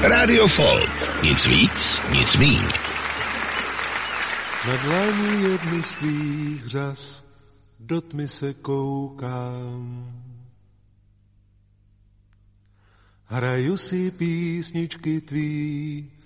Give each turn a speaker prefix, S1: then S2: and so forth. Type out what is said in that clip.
S1: Radio Folk. Nic víc, nic míň.
S2: Na dlaní jedny z tvých řas do tmy se koukám. Hraju si písničky tvý